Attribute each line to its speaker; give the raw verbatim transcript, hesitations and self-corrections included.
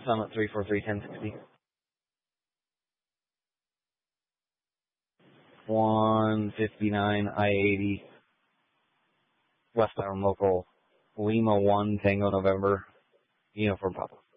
Speaker 1: Summit three four three, ten sixty. one fifty-nine, I eighty, westbound local, Lima one, Tango November, Uniform Papa.